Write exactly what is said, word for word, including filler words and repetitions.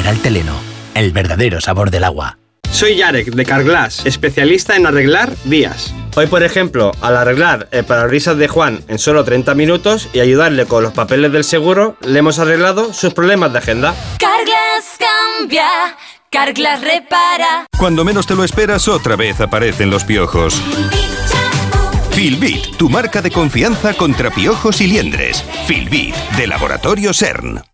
Mineral Teleno, el verdadero sabor del agua. Soy Yarek, de Carglass, especialista en arreglar vías. Hoy, por ejemplo, al arreglar el parabrisas de Juan en solo treinta minutos y ayudarle con los papeles del seguro, le hemos arreglado sus problemas de agenda. Carglass cambia, Carglass repara. Cuando menos te lo esperas, otra vez aparecen los piojos. Filbit, tu marca de confianza contra piojos y liendres. Filbit, de Laboratorio CERN.